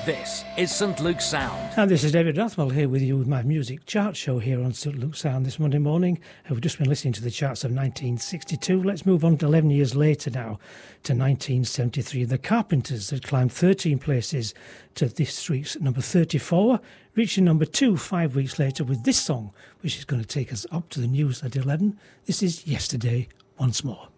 This is St Luke's Sound. And this is David Rathwell here with you with my music chart show here on St Luke's Sound this Monday morning. We've just been listening to the charts of 1962. Let's move on to 11 years later now to 1973. The Carpenters had climbed 13 places to this week's number 34, reaching number 2 5 weeks later with this song, which is going to take us up to the news at 11. This is Yesterday Once More.